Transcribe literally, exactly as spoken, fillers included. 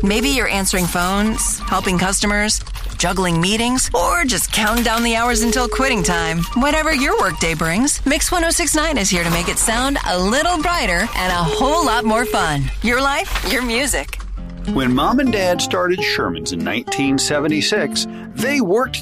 Maybe you're answering phones, helping customers, juggling meetings, or just counting down the hours until quitting time. Whatever your workday brings, Mix one oh six point nine is here to make it sound a little brighter and a whole lot more fun. Your life, your music. When Mom and Dad started Sherman's in nineteen seventy-six, they worked